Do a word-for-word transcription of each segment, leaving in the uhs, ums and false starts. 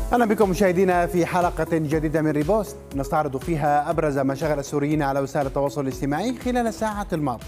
أهلا بكم مشاهدينا في حلقة جديدة من ريبوست نستعرض فيها أبرز ما شغل السوريين على وسائل التواصل الاجتماعي خلال الساعة الماضية.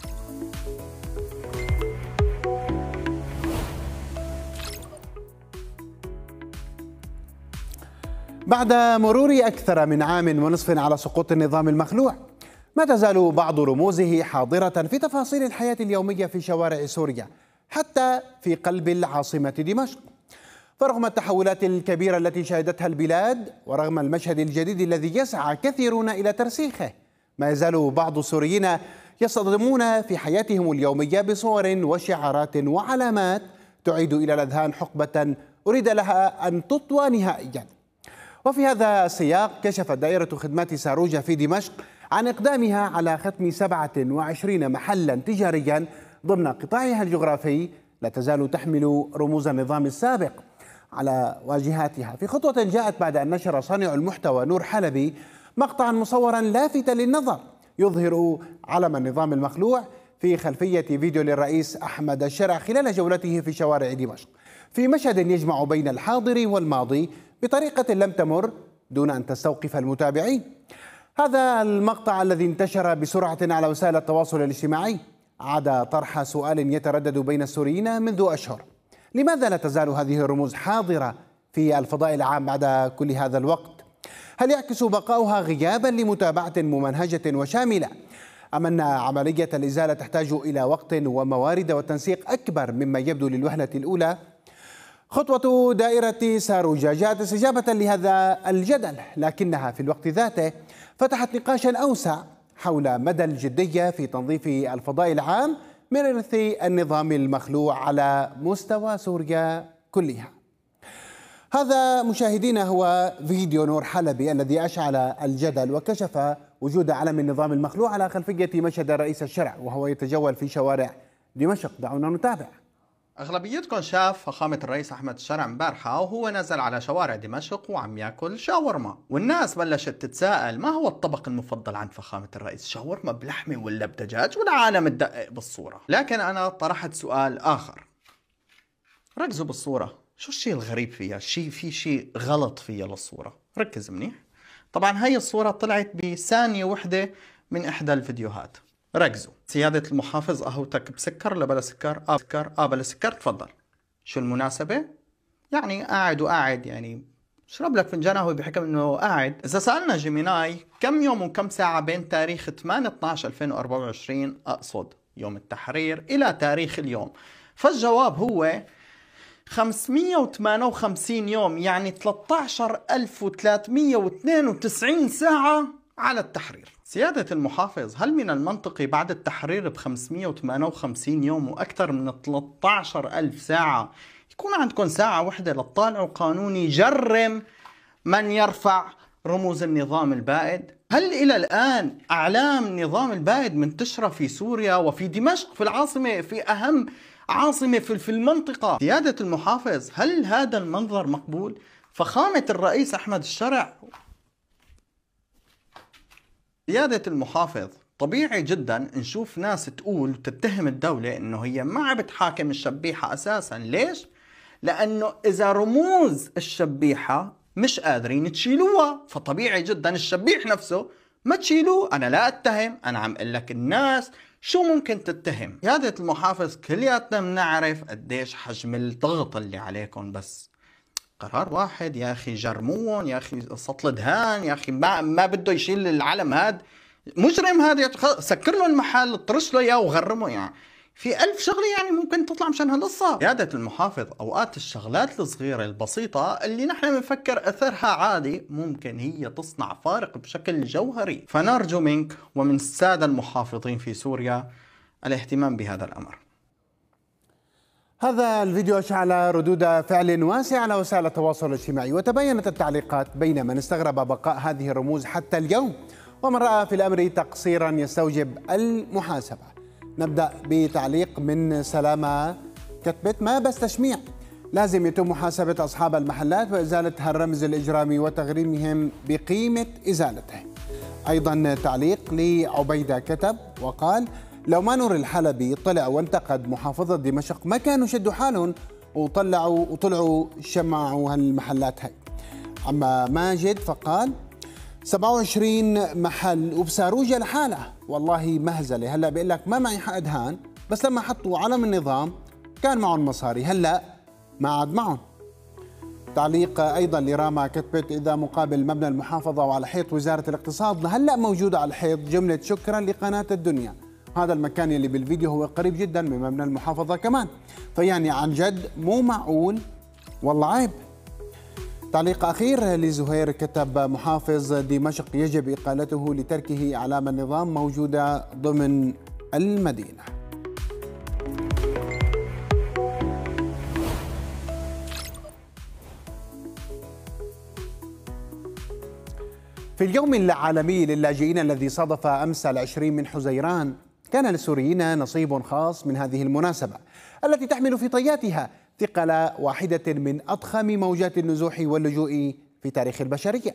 بعد مرور أكثر من عام ونصف على سقوط النظام المخلوع، ما تزال بعض رموزه حاضرة في تفاصيل الحياة اليومية في شوارع سوريا حتى في قلب العاصمة دمشق. فرغم التحولات الكبيرة التي شهدتها البلاد ورغم المشهد الجديد الذي يسعى كثيرون إلى ترسيخه، ما يزال بعض السوريين يصطدمون في حياتهم اليومية بصور وشعارات وعلامات تعيد إلى الأذهان حقبة أريد لها أن تطوى نهائيا. وفي هذا السياق كشفت دائرة خدمات ساروجا في دمشق عن إقدامها على ختم سبعة وعشرين محلا تجاريا ضمن قطاعها الجغرافي لا تزال تحمل رموز النظام السابق على واجهاتها، في خطوة جاءت بعد أن نشر صانع المحتوى نور حلبي مقطعا مصورا لافتا للنظر يظهر علم النظام المخلوع في خلفية فيديو للرئيس أحمد الشرع خلال جولته في شوارع دمشق، في مشهد يجمع بين الحاضر والماضي بطريقة لم تمر دون أن تستوقف المتابعين. هذا المقطع الذي انتشر بسرعة على وسائل التواصل الاجتماعي عاد طرح سؤال يتردد بين السوريين منذ أشهر: لماذا لا تزال هذه الرموز حاضرة في الفضاء العام بعد كل هذا الوقت؟ هل يعكس بقاؤها غيابا لمتابعة ممنهجة وشاملة، أم أن عملية الإزالة تحتاج إلى وقت وموارد وتنسيق أكبر مما يبدو للوهلة الأولى؟ خطوة دائرة ساروجا جاءت استجابة لهذا الجدل، لكنها في الوقت ذاته فتحت نقاشا أوسع حول مدى الجدية في تنظيف الفضاء العام من إرث النظام المخلوع على مستوى سوريا كلها. هذا مشاهدينا هو فيديو نور حلبي الذي أشعل الجدل وكشف وجود علم النظام المخلوع على خلفية مشهد الرئيس الشرع وهو يتجول في شوارع دمشق. دعونا نتابع. أغلبيتكم شاف فخامة الرئيس أحمد الشرع امبارحة وهو نزل على شوارع دمشق وعم ياكل شاورما، والناس بلشت تتساءل ما هو الطبق المفضل عند فخامة الرئيس، شاورما بلحمة ولا بدجاج؟ والعالم تدقق بالصورة. لكن أنا طرحت سؤال آخر: ركزوا بالصورة، شو الشيء الغريب فيها؟ شيء في شيء غلط فيها للصورة، ركز منيح. طبعا هي الصورة طلعت بثانية وحدة من إحدى الفيديوهات. ركزوا. سيادة المحافظ قهوتك بسكر ولا بلا سكر؟ آه سكر. آه بلا سكر، تفضل. شو المناسبة؟ يعني قاعد وقاعد يعني شرب لك فنجان قهوة بحكم انه قاعد. إذا سألنا جيميناي كم يوم وكم ساعة بين تاريخ ثمانية اثناشر ألفين وأربعة وعشرين أقصد يوم التحرير إلى تاريخ اليوم، فالجواب هو خمسمئة وثمانية وخمسين يوم، يعني ثلاثة عشر ألف وثلاثمئة واثنين وتسعين ساعة على التحرير. سيادة المحافظ، هل من المنطقي بعد التحرير ب خمسمئة وثمانية وخمسين يوم وأكثر من ثلاثة عشر ألف ساعة يكون عندكم ساعة واحدة لتطالعوا قانون يجرم من يرفع رموز النظام البائد؟ هل إلى الآن أعلام النظام البائد منتشرة في سوريا وفي دمشق في العاصمة، في أهم عاصمة في المنطقة؟ سيادة المحافظ، هل هذا المنظر مقبول؟ فخامة الرئيس أحمد الشرع، سيادة المحافظ، طبيعي جدا نشوف ناس تقول وتتهم الدولة انه هي ما عم بتحاكم الشبيحة اساسا. ليش؟ لانه اذا رموز الشبيحة مش قادرين تشيلوها، فطبيعي جدا الشبيح نفسه ما تشيلوه. انا لا اتهم، انا عم اقول لك الناس شو ممكن تتهم. سيادة المحافظ، كلياتنا بنعرف قديش حجم الضغط اللي عليكم، بس قرار واحد يا اخي، جرموهم يا اخي، سطل دهان يا اخي، ما ما بده يشيل العلم هاد مجرم هذا، سكر له المحل، طرش له اياه وغرمه. يعني في ألف شغله يعني ممكن تطلع مشان هالقصه. سيادة المحافظ، اوقات الشغلات الصغيره البسيطه اللي نحن بنفكر اثرها عادي ممكن هي تصنع فارق بشكل جوهري، فنرجو منك ومن الساده المحافظين في سوريا الاهتمام بهذا الامر. هذا الفيديو أشعل ردود فعل واسعة على وسائل التواصل الاجتماعي، وتباينت التعليقات بين من استغرب بقاء هذه الرموز حتى اليوم ومن رأى في الأمر تقصيرا يستوجب المحاسبة. نبدأ بتعليق من سلامة كتبت: ما بس تشميع، لازم يتم محاسبة أصحاب المحلات وإزالة هالرمز الإجرامي وتغريمهم بقيمة إزالته. أيضا تعليق لعبيدة كتب وقال: لو ما نور الحلبي طلع وانتقد محافظة دمشق ما كانوا شدوا حالهم وطلعوا وطلعوا شمعوا هالمحلات هاي. عما ماجد فقال سبعة وعشرين محل وبساروجة لحالها، والله مهزلة. هلا بيقول لك ما معي حق دهان، بس لما حطوا علم النظام كان معهم مصاري، هلا ما عاد معهم. تعليق ايضا لراما كتبت اذا مقابل مبنى المحافظه وعلى حيط وزاره الاقتصاد لهلا موجوده على الحيط جمله شكرا لقناه الدنيا. هذا المكان اللي بالفيديو هو قريب جدا من مبنى المحافظه كمان، فيعني عن جد مو معقول والله عيب. تعليق اخير لزهير كتب محافظ دمشق يجب اقالته لتركه اعلام النظام موجوده ضمن المدينه. في اليوم العالمي للاجئين الذي صادف أمس العشرين من حزيران كان للسوريين نصيب خاص من هذه المناسبة التي تحمل في طياتها ثقل واحدة من أضخم موجات النزوح واللجوء في تاريخ البشرية.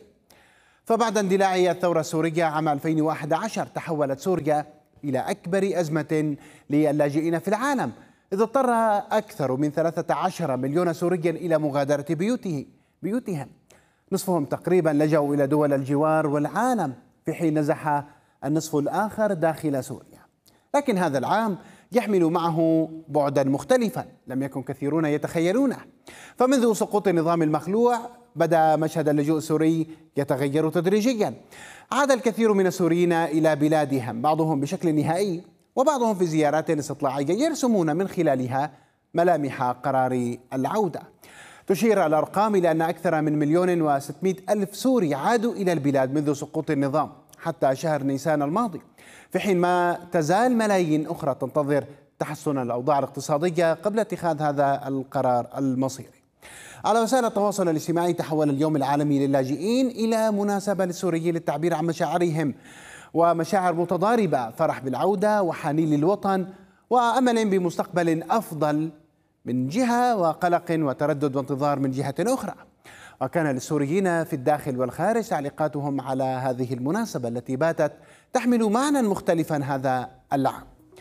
فبعد اندلاع الثورة السورية عام ألفين وأحد عشر تحولت سوريا إلى أكبر أزمة للاجئين في العالم، إذ اضطر أكثر من ثلاثة عشر مليون سوري إلى مغادرة بيوته بيوتهم، نصفهم تقريبا لجأوا إلى دول الجوار والعالم، في حين نزح النصف الآخر داخل سوريا. لكن هذا العام يحمل معه بعدا مختلفا لم يكن كثيرون يتخيلونه. فمنذ سقوط النظام المخلوع بدأ مشهد اللجوء السوري يتغير تدريجيا. عاد الكثير من السوريين إلى بلادهم، بعضهم بشكل نهائي وبعضهم في زيارات استطلاعية يرسمون من خلالها ملامح قرار العودة. تشير الأرقام إلى أن أكثر من مليون وستمائة ألف سوري عادوا إلى البلاد منذ سقوط النظام حتى شهر نيسان الماضي، في حين ما تزال ملايين أخرى تنتظر تحسن الأوضاع الاقتصادية قبل اتخاذ هذا القرار المصيري. على وسائل التواصل الاجتماعي تحول اليوم العالمي للاجئين إلى مناسبة للسوريين للتعبير عن مشاعرهم ومشاعر متضاربة، فرح بالعودة وحنين للوطن وأمل بمستقبل أفضل من جهة وقلق وتردد وانتظار من جهة أخرى. وكان للسوريين في الداخل والخارج تعليقاتهم على هذه المناسبة التي باتت تحمل معنى مختلفا هذا العام.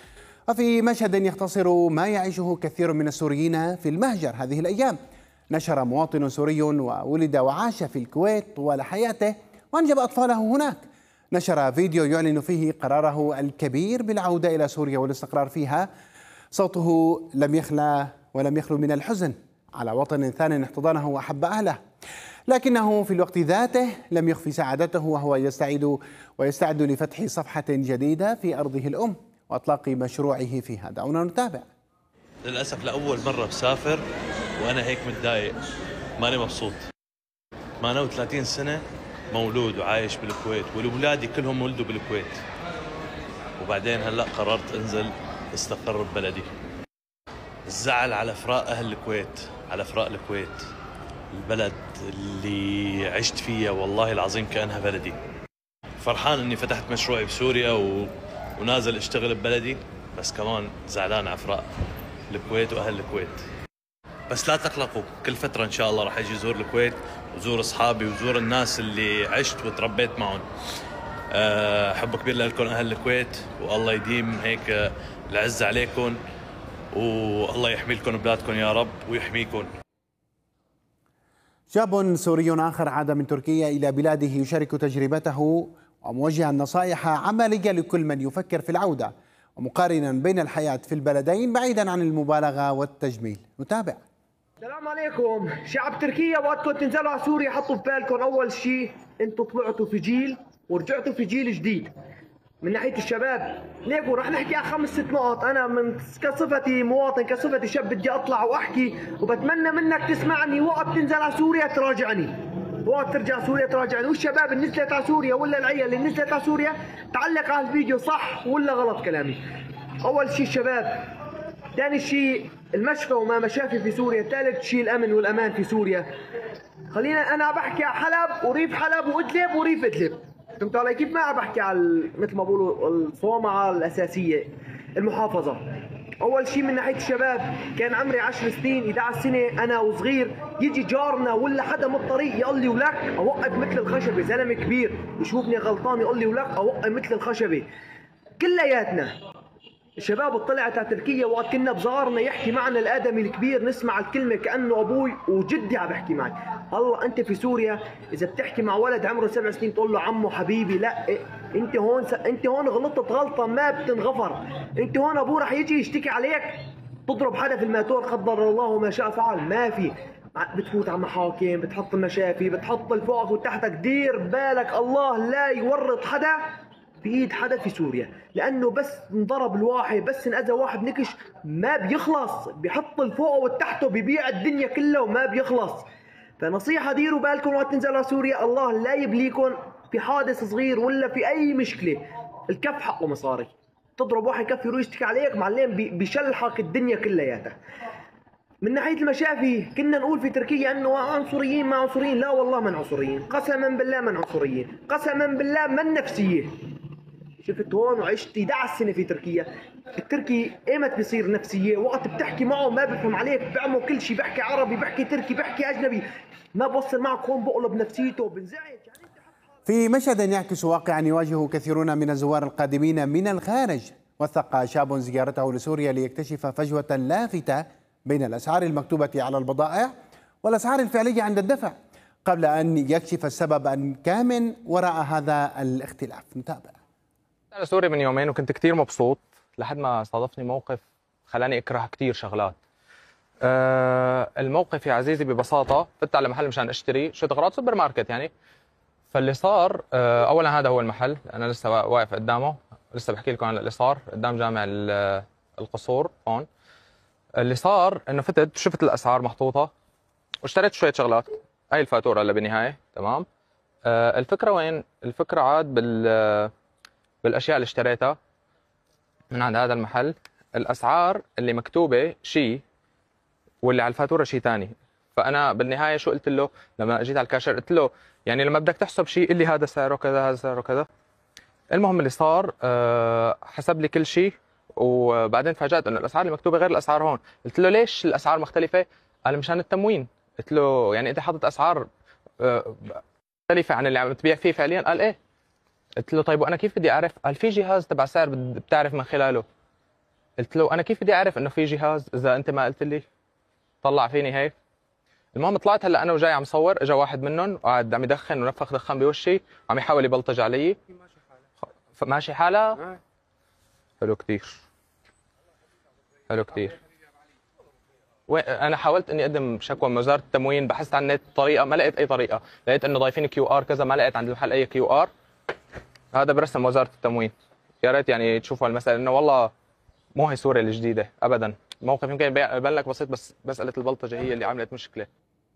وفي مشهد يختصر ما يعيشه كثير من السوريين في المهجر هذه الأيام، نشر مواطن سوري وولد وعاش في الكويت طوال حياته وأنجب أطفاله هناك، نشر فيديو يعلن فيه قراره الكبير بالعودة إلى سوريا والاستقرار فيها. صوته لم يخلى ولم يخلو من الحزن على وطن ثان احتضنه وأحب أهله، لكنه في الوقت ذاته لم يخفي سعادته وهو يستعد ويستعد لفتح صفحة جديدة في أرضه الأم وإطلاق مشروعه فيها. دعونا نتابع. للأسف لأول مرة بسافر وأنا هيك متضايق، ماني مبسوط. ثمانية وثلاثين سنة مولود وعايش بالكويت، والأولادي كلهم ولدوا بالكويت، وبعدين هلأ قررت أنزل استقر ببلدي. الزعل على فراق أهل الكويت، على فراق الكويت، البلد اللي عشت فيها والله العظيم كأنها بلدي. فرحان أني فتحت مشروعي بسوريا و... ونازل اشتغل ببلدي، بس كمان زعلان على فراق الكويت وأهل الكويت. بس لا تقلقوا، كل فترة إن شاء الله راح أجي أزور الكويت وزور أصحابي وزور الناس اللي عشت وتربيت معهم. حب كبير لكم أهل الكويت، والله يديم هيك العز عليكم، والله يحمي لكم بلادكم يا رب ويحميكم. شاب سوري آخر عاد من تركيا إلى بلاده يشارك تجربته وموجها نصائح عملية لكل من يفكر في العودة ومقارنا بين الحياة في البلدين بعيدا عن المبالغة والتجميل. نتابع. السلام عليكم شعب تركيا، وقتكم تنزلوا على سوريا حطوا في بالكم أول شيء أنتم طلعتوا في جيل ورجعتوا في جيل جديد من ناحية الشباب. ليكوا رح نحكي على خمس ست نقط. أنا من كصفتي مواطن، كصفتي شاب، بدي أطلع وأحكي، وبتمنى منك تسمعني وقت تنزل على سوريا تراجعني، وقت ترجع سوريا تراجعني. والشباب اللي نزلت على سوريا ولا العيال اللي نزلت على سوريا تعلق على الفيديو صح ولا غلط كلامي. أول شيء الشباب، ثاني شيء المشفى وما مشافي في سوريا، ثالث شيء الأمن والأمان في سوريا. خلينا أنا بحكي على حلب وريف حلب وإدلب وريف إدلب، فهمتوا علي كيف؟ ما عم بحكي على مثل ما بقولوا الصومعة الأساسية المحافظة. أول شيء من ناحية الشباب، كان عمري عشر سنين إحدى عشرة سنة أنا وصغير، يجي جارنا ولا حدا من الطريق يقول لي ولك أوقف مثل الخشبة، زلمة كبير يشوفني غلطان يقول لي ولك أوقف مثل الخشبة. كلياتنا الشباب طلعت على تركيا وقت كنا بصغارنا يحكي معنا الادمي الكبير نسمع الكلمه كانه ابوي وجدي عم بحكي معي. الله انت في سوريا اذا بتحكي مع ولد عمره سبع سنين تقول له عمو حبيبي، لا انت هون س... انت هون غلطت غلطه ما بتنغفر. انت هون ابوه رح يجي يشتكي عليك تضرب حدا في الماتور قدر الله ما شاء فعل. ما في، بتفوت على محاكم، بتحط المشافي، بتحط الفوق وتحتك. دير بالك الله لا يورط حدا بايد حدا في سوريا، لانه بس انضرب الواحد، بس انأذى واحد نكش ما بيخلص، بيحط الفوق والتحته، بيبيع الدنيا كلها وما بيخلص. فنصيحه ديروا بالكم وقت تنزلوا على سوريا، الله لا يبليكم في حادث صغير ولا في اي مشكله. الكف حقه مصاري، تضرب واحد كف يروح يشتكي عليك معلم بيشلحك الدنيا كلياتها. من ناحيه المشافي كنا نقول في تركيا انه عنصريين ما عنصريين، لا والله ما عنصريين، قسما بالله ما عنصريين، قسما بالله ما النفسيه. شفت هون وعشت أحد عشر سنه في تركيا، التركي ايمت بيصير نفسيه؟ وقت بتحكي معه ما بفهم عليك، بعمل كل شيء، بحكي عربي، بحكي تركي، بحكي اجنبي، ما بوصل معك هون بقلب نفسيته بنزعج. في مشهد يعكس واقعا يواجه كثيرون من الزوار القادمين من الخارج، وثق شاب زيارته لسوريا ليكتشف فجوة لافتة بين الأسعار المكتوبة على البضائع والأسعار الفعلية عند الدفع، قبل أن يكشف السبب الكامن وراء هذا الاختلاف. نتابع. أنا سوري من يومين وكنت كتير مبسوط لحد ما صادفني موقف خلاني أكره كتير شغلات. أه الموقف يا عزيزي ببساطة، فت على محل مشان أشتري شوية أغراض سوبر ماركت يعني. فاللي صار أه أولا هذا هو المحل، أنا لسه واقف قدامه، لسه بحكي لكم عن اللي صار قدام جامع القصور هون. اللي صار إنه فتت شفت الأسعار محطوطة واشتريت شوية شغلات، هاي الفاتورة اللي بالنهاية تمام. أه الفكرة وين؟ الفكرة عاد بال بالاشياء اللي اشتريتها من عند هذا المحل، الاسعار اللي مكتوبه شيء واللي على الفاتوره شيء ثاني. فانا بالنهايه شو قلت له لما اجيت على الكاشير؟ قلت له يعني لما بدك تحسب شيء قل لي هذا سعره كذا هذا سعره كذا. المهم اللي صار أه حسب لي كل شيء، وبعدين فاجأت انه الاسعار المكتوبه غير الاسعار هون. قلت له ليش الاسعار مختلفه؟ قال مشان التموين. قلت له يعني انت حاطط اسعار أه مختلفه عن اللي عم تبيع فيه فعليا؟ قال ايه. قلت له طيب وانا كيف بدي اعرف؟ قال في جهاز تبع سعر بتعرف من خلاله. قلت له انا كيف بدي اعرف انه في جهاز اذا انت ما قلت لي؟ طلع فيني هيك. المهم طلعت هلا انا وجاي عم صور، اجى واحد منهم وقاعد عم يدخن ونفخ دخان بوشي وعم يحاول يبلطج علي. ماشي حالها؟ حلو كثير، حلو كثير. انا حاولت اني اقدم شكوى من وزاره التموين، بحثت عن النت طريقه ما لقيت اي طريقه، لقيت انه ضايفين كيو ار كذا، ما لقيت عند المحل اي كيو ار. هذا برسم وزاره التموين. يا ريت يعني تشوفوا المساله، انه والله مو هي سوريا الجديده ابدا. الموقف يمكن يبان لك بسيط بس مساله البلطجه هي اللي عملت مشكله.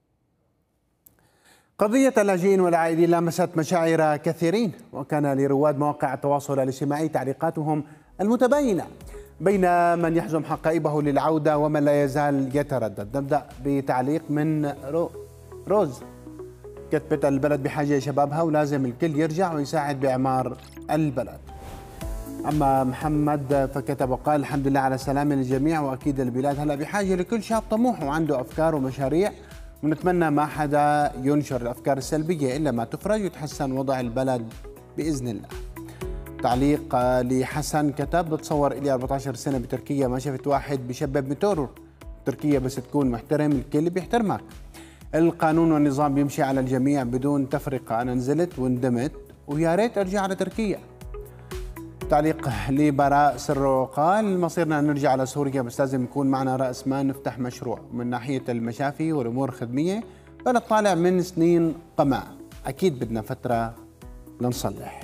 قضية اللاجئين والعائدين لمست مشاعر كثيرين، وكان لرواد مواقع التواصل الاجتماعي تعليقاتهم المتباينة بين من يحزم حقائبه للعودة ومن لا يزال يتردد. نبدأ بتعليق من رو روز، كتبت البلد بحاجة لشبابها ولازم الكل يرجع ويساعد بإعمار البلد. أما محمد فكتب وقال الحمد لله على السلامة للجميع، وأكيد البلاد هلأ بحاجة لكل شاب طموح وعنده أفكار ومشاريع، ونتمنى ما حدا ينشر الأفكار السلبية إلا ما تخرج ويتحسن وضع البلد بإذن الله. تعليق لحسن كتب بتصور إلي أربعة عشر سنة بتركيا ما شفت واحد بيشبب موتوره. تركيا بس تكون محترم الكل بيحترمك. القانون والنظام بيمشي على الجميع بدون تفرقة. أنا نزلت وندمت ويا ريت أرجع على تركيا. تعليق لبراء سرو قال مصيرنا نرجع على سوريا بس لازم يكون معنا رأس مال نفتح مشروع. من ناحية المشافي والأمور الخدمية بلد طالع من سنين قمع، أكيد بدنا فترة لنصلح.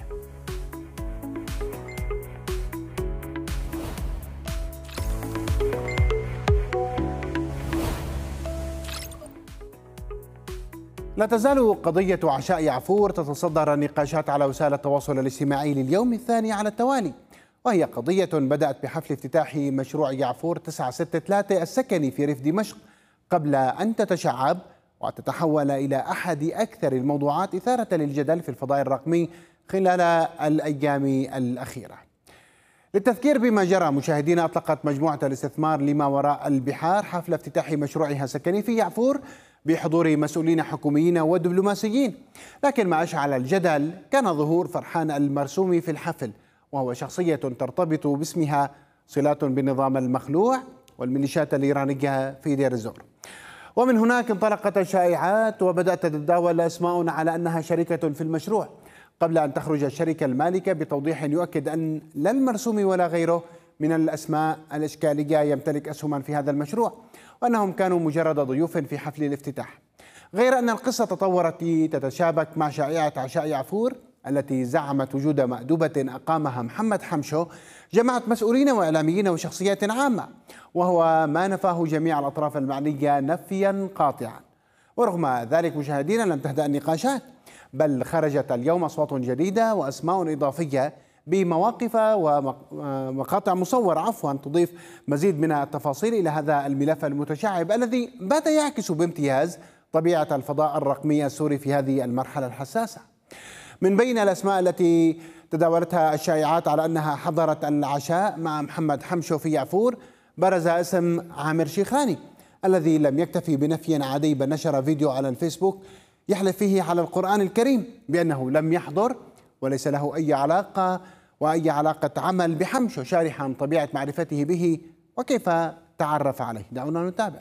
لا تزال قضية عشاء يعفور تتصدر النقاشات على وسائل التواصل الاجتماعي لليوم الثاني على التوالي، وهي قضية بدأت بحفل افتتاح مشروع يعفور تسعمئة وستة وثلاثين السكني في ريف دمشق قبل أن تتشعب وتتحول إلى أحد أكثر الموضوعات إثارة للجدل في الفضاء الرقمي خلال الأيام الأخيرة. للتذكير بما جرى مشاهدينا، أطلقت مجموعة الاستثمار لما وراء البحار حفل افتتاح مشروعها السكني في يعفور بحضور مسؤولين حكوميين ودبلوماسيين، لكن ما أشعل الجدل كان ظهور فرحان المرسومي في الحفل، وهو شخصية ترتبط باسمها صلات بالنظام المخلوع والميليشيات الإيرانية في دير الزور. ومن هناك انطلقت الشائعات وبدأت تتداول أسماء على أنها شركة في المشروع، قبل أن تخرج الشركة المالكة بتوضيح يؤكد أن لا المرسومي ولا غيره من الأسماء الإشكالية يمتلك أسهما في هذا المشروع، وأنهم كانوا مجرد ضيوف في حفل الافتتاح. غير أن القصة تطورت تتشابك مع شائعة عشاء يعفور التي زعمت وجود مأدوبة أقامها محمد حمشو جمعت مسؤولين وإعلاميين وشخصيات عامة، وهو ما نفاه جميع الأطراف المعنية نفيا قاطعا. ورغم ذلك مشاهدينا لم تهدأ النقاشات، بل خرجت اليوم أصوات جديدة وأسماء إضافية بمواقف ومقاطع مصورة عفوا تضيف مزيد من التفاصيل إلى هذا الملف المتشعب الذي بات يعكس بامتياز طبيعة الفضاء الرقمي السوري في هذه المرحلة الحساسة. من بين الأسماء التي تداولتها الشائعات على أنها حضرت العشاء مع محمد حمشو في يعفور، برز اسم عامر شيخاني الذي لم يكتفي بنفي عادي بل نشر فيديو على الفيسبوك يحلف فيه على القرآن الكريم بأنه لم يحضر وليس له أي علاقة وأي علاقة عمل بحمشو، شارحا طبيعة معرفته به وكيف تعرف عليه. دعونا نتابع.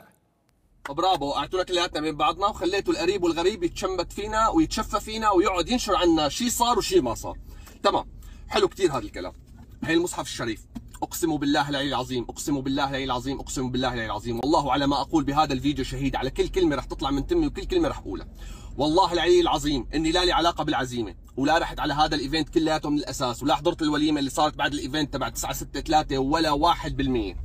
برافو، قعدتونا كلياتنا بين بعضنا وخليتوا القريب والغريب يتشمت فينا ويتشفى فينا ويقعد ينشر عنا شيء صار وشيء ما صار. تمام، حلو كثير هذا الكلام. هي المصحف الشريف، اقسم بالله العلي العظيم، اقسم بالله العلي العظيم، اقسم بالله العلي العظيم، والله على ما اقول بهذا الفيديو شهيد، على كل كلمه رح تطلع من تمي وكل كلمه رح اقولها. والله العلي العظيم اني لا لي علاقه بالعزيمه ولا رحت على هذا الايفنت كلياته من الاساس ولا حضرت الوليمه اللي صارت بعد الايفنت تبع تسعة ستة ثلاثة ولا واحد بالمية.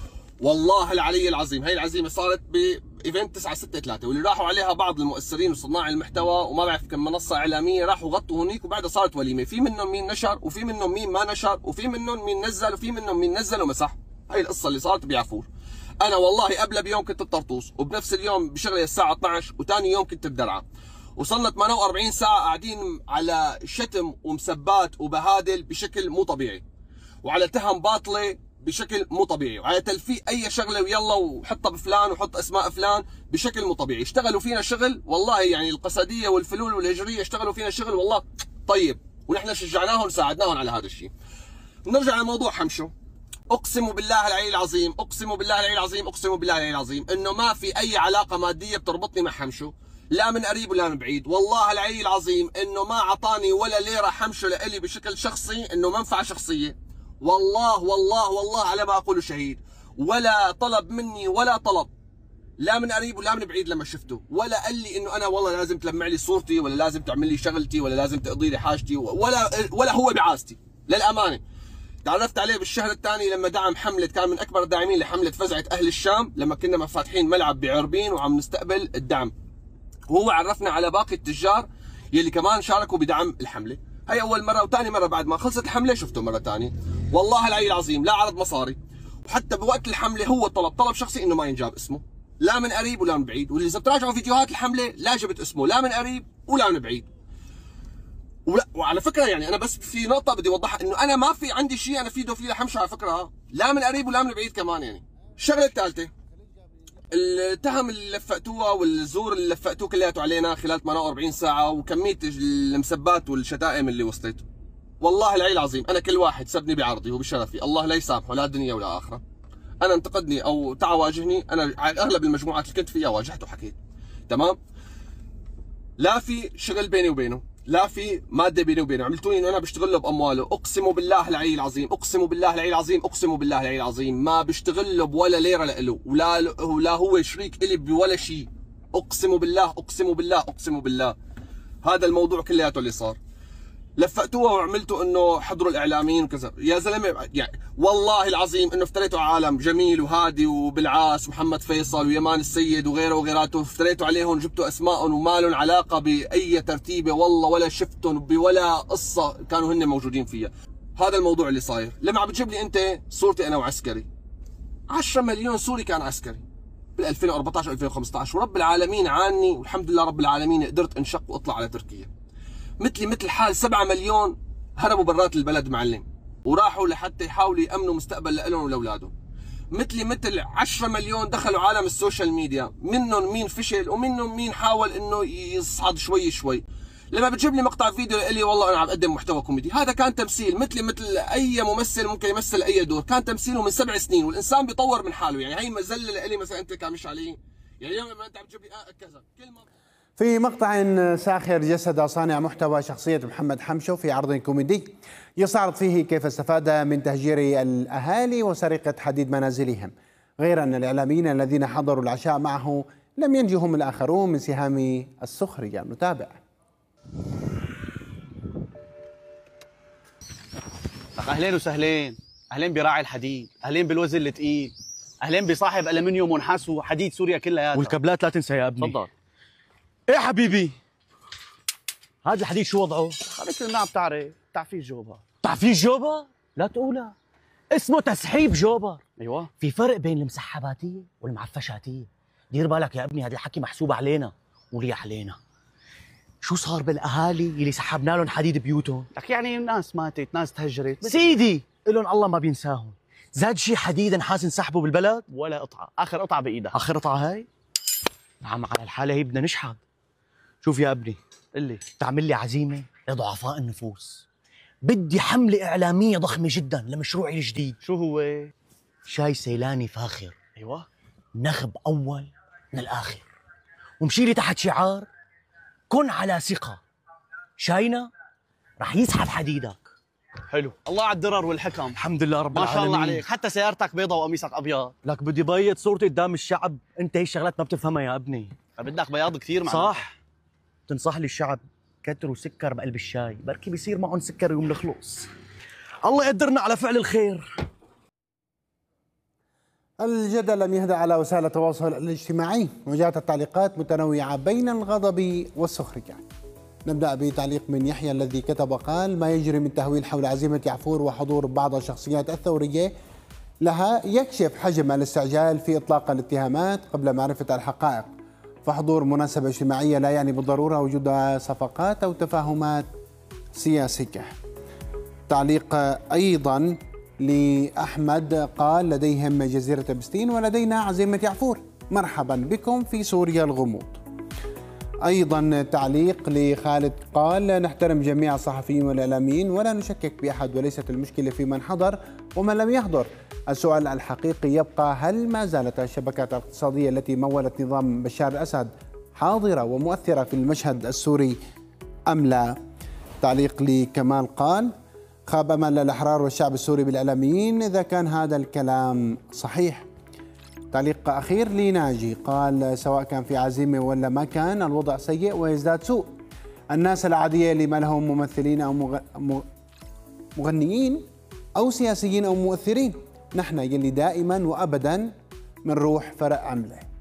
والله العلي العظيم هي العزيمه صارت بايفنت تسعة ستة ثلاثة واللي راحوا عليها بعض المؤثرين وصناع المحتوى وما بعرف كم منصه اعلاميه راحوا غطوا هنيك وبعدها صارت وليمه، في منهم مين نشر وفي منهم مين ما نشر وفي منهم مين نزل وفي منهم مين نزل ومسح. هي القصه اللي صارت بيعفور. انا والله قبل بيوم كنت بطرطوس وبنفس اليوم بشغلي الساعه اثنعش وثاني يوم كنت بدرعا، وصلنا ثمانية وأربعين ساعه قاعدين على شتم ومسبات وبهادل بشكل مو طبيعي، وعلى تهم باطله بشكل مو طبيعي، وعلى تلفيق اي شغله ويلا وحطها بفلان وحط اسماء فلان بشكل مو طبيعي. اشتغلوا فينا شغل والله، يعني القصديه والفلول والهجريه اشتغلوا فينا شغل والله طيب، ونحن شجعناهم وساعدناهم على هذا الشيء. نرجع لموضوع حمشو. اقسم بالله العلي العظيم، اقسم بالله العلي العظيم، اقسم بالله العلي العظيم انه ما في اي علاقه ماديه بتربطني مع حمشو، لا من قريب ولا من بعيد. والله العلي العظيم انه ما اعطاني ولا ليره حمشو لإلي بشكل شخصي، انه منفعه شخصيه. والله والله والله على ما اقول شهيد، ولا طلب مني ولا طلب لا من قريب ولا من بعيد لما شفته، ولا قال لي انه انا والله لازم تلمع لي صورتي ولا لازم تعمل لي شغلتي ولا لازم تقضي لي حاجتي، ولا ولا هو بعاستي للامانه. تعرفت عليه بالشهر الثاني لما دعم حمله، كان من اكبر الداعمين لحمله فزعه اهل الشام لما كنا فاتحين ملعب بعربين وعم نستقبل الدعم، وهو عرفنا على باقي التجار يلي كمان شاركوا بدعم الحمله. هي اول مره، وثاني مره بعد ما خلصت الحمله شفته مره ثانيه. والله العلي العظيم لا عرض مصاري، وحتى بوقت الحمله هو طلب طلب شخصي انه ما ينجاب اسمه لا من قريب ولا من بعيد، واللي اذا بتراجعوا فيديوهات الحمله لا جبت اسمه لا من قريب ولا من بعيد. ولا وعلى فكره يعني انا بس في نقطه بدي اوضحها، انه انا ما في عندي شيء انا فيده فيه لحمشو على فكره، لا من قريب ولا من بعيد كمان. يعني الشغله الثالثه، التهم اللي لفقتوها والزور اللي لفقتوه كلياته علينا خلال ثمانية وأربعين ساعه وكميه المسبات والشتائم اللي وصلت، والله العلي العظيم انا كل واحد سبني بعرضي وبشرفي الله لا يسامحه لا دنيا ولا اخره. انا انتقدني او تعا واجهني، انا على اغلب المجموعات اللي كنت فيها واجهته وحكيت تمام. لا في شغل بيني وبينه، لا في ماده بيني وبينه، عملتوني انه انا بشتغل له بامواله. اقسم بالله العلي العظيم، اقسم بالله العلي العظيم، اقسم بالله العلي العظيم ما بشتغل له بولا ليره له، ولا ولا هو شريك الي بولا شيء. اقسم بالله اقسم بالله اقسم بالله هذا الموضوع كلياته اللي صار. لفقتوها وعملتوا انه حضروا الاعلاميين وكذا، يا زلمه يعني والله العظيم انه افتريتوا على عالم جميل وهادي وبالعاس ومحمد فيصل ويمان السيد وغيره وغيراته، افتريتوا عليهم جبتوا اسمائهم وما لهم علاقه باي ترتيبه والله ولا شفتهم بولا قصه كانوا هن موجودين فيها. هذا الموضوع اللي صاير. لما عم بتجيب لي انت صورتي انا وعسكري، عشرة مليون سوري كان عسكري بال ألفين وأربعطعش ألفين وخمسطعش، ورب العالمين عاني والحمد لله رب العالمين قدرت انشق واطلع على تركيا. مثلي مثل حال سبعة مليون هربوا برات البلد معلم وراحوا لحتى يحاولوا يامنوا مستقبل لهم ولاولادهم. مثلي مثل عشرة مليون دخلوا عالم السوشيال ميديا، منهم مين فشل ومنهم مين حاول انه يصعد شوي شوي، لما بتجيب لي مقطع فيديو لي والله انا عم اقدم محتوى كوميدي، هذا كان تمثيل مثلي مثل اي ممثل ممكن يمثل اي دور، كان تمثيله من سبع سنين والانسان بيطور من حاله. يعني هي مزله لي مثلا انت كان مش علي، يعني اليوم لما انت عم تجيب لي آه كذا كلمه. في مقطع ساخر جسد صانع محتوى شخصية محمد حمشو في عرض كوميدي يستعرض فيه كيف استفاد من تهجير الأهالي وسرقة حديد منازلهم، غير أن الإعلاميين الذين حضروا العشاء معه لم ينجهم الآخرون من سهام السخرية. نتابع. أهلين وسهلين، أهلين براعي الحديد، أهلين بالوزن الثقيل، أهلين بصاحب ألمنيوم ونحاس وحديد سوريا كلها، والكابلات لا تنسى يا ابني. تفضل. ايه حبيبي؟ هذا الحديد شو وضعه؟ خليك لنا بتعرف تعفيز جوبر. تعفيز جوبر؟ لا تقولها، اسمه تسحيب جوبر. ايوه. في فرق بين المسحباتية والمعفشاتية، دير بالك يا ابني، هذا الحكي محسوب علينا ولي علينا. شو صار بالاهالي اللي سحبنا لهم حديد بيوتهم؟ لك يعني ناس ماتت، ناس تهجرت، سيدي إلهم الله ما بينساهم. زاد شي حديد نحاس انسحبوا بالبلد؟ ولا قطعه، اخر قطعه بايدها. اخر قطعه هاي؟ نعم، على الحاله هي بدنا نشحد. شوف يا ابني، قل لي. تعمل لي عزيمه لضعفاء النفوس. بدي حمله اعلاميه ضخمه جدا لمشروعي الجديد. شو هو؟ شاي سيلاني فاخر، ايوه، نخب اول من الاخر، ومشي لي تحت شعار كن على ثقه، شاينا رح يسحب حديدك. حلو، الله على الدرر والحكم. الحمد لله رب ما العالمين. شاء الله عليك، حتى سيارتك بيضة وقميصك ابيض. لك بدي بيض صورتي قدام الشعب، انت هي الشغلات ما بتفهمها يا ابني. بدك بياض كثير معنا. صح. تنصح لي الشعب كتروا سكر بقلب الشاي، بركي بيصير معهم سكر يوم الخلص. الله يقدرنا على فعل الخير. الجدل لم يهدأ على وسائل التواصل الاجتماعي، وجاءت التعليقات متنوعة بين الغضب والسخرية. نبدأ بتعليق من يحيى الذي كتب وقال: ما يجري من تهويل حول عزيمة يعفور وحضور بعض الشخصيات الثورية لها يكشف حجم الاستعجال في إطلاق الاتهامات قبل معرفة الحقائق، فحضور مناسبة اجتماعية لا يعني بالضرورة وجود صفقات أو تفاهمات سياسية. تعليق أيضا لأحمد قال: لديهم جزيرة بستين ولدينا عزيمة يعفور، مرحبا بكم في سوريا الغموض. أيضا تعليق لخالد قال: نحترم جميع الصحفيين والإعلاميين ولا نشكك بأحد، وليست المشكلة في من حضر ومن لم يحضر. السؤال الحقيقي يبقى: هل ما زالت الشبكات الاقتصادية التي مولت نظام بشار الأسد حاضرة ومؤثرة في المشهد السوري أم لا؟ تعليق لكمال قال: خاب أمل الأحرار والشعب السوري بالإعلاميين إذا كان هذا الكلام صحيح. تعليق أخير لناجي قال: سواء كان في عزيمة ولا ما كان الوضع سيء ويزداد سوء. الناس العادية اللي ما لهم ممثلين أو مغنيين أو سياسيين أو مؤثرين، نحن يلي دائما وأبدا من روح فرق عمله.